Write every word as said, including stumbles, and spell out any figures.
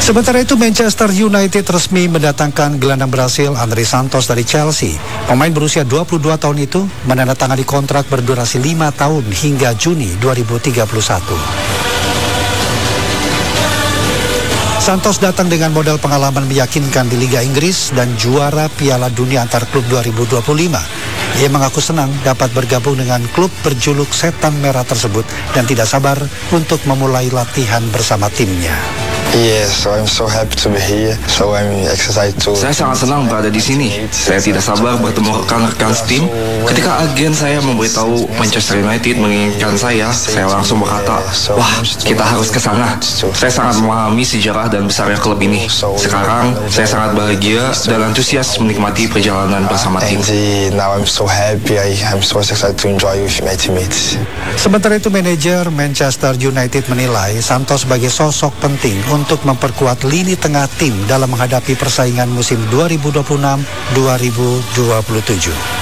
Sementara itu Manchester United resmi mendatangkan gelandang Brasil André Santos dari Chelsea. Pemain berusia dua puluh dua tahun itu menandatangani kontrak berdurasi lima tahun hingga Juni dua ribu tiga puluh satu. Santos datang dengan modal pengalaman meyakinkan di Liga Inggris dan juara Piala Dunia antar klub dua ribu dua puluh lima. Ia mengaku senang dapat bergabung dengan klub berjuluk Setan Merah tersebut dan tidak sabar untuk memulai latihan bersama timnya. Yes, so I'm so happy to be here. So I'm excited to. Saya sangat senang berada di sini. Saya tidak sabar bertemu rekan-rekan tim. Ketika agen saya memberitahu Manchester United menginginkan saya, saya langsung berkata, wah, kita harus ke sana. Saya sangat memahami sejarah dan besarnya klub ini. Sekarang, saya sangat bahagia dan antusias menikmati perjalanan bersama tim. Now I'm so happy. I'm so excited to enjoy with my teammates. Sementara itu, manajer Manchester United menilai Santos sebagai sosok penting untuk memperkuat lini tengah tim dalam menghadapi persaingan musim dua ribu dua puluh enam dua ribu dua puluh tujuh.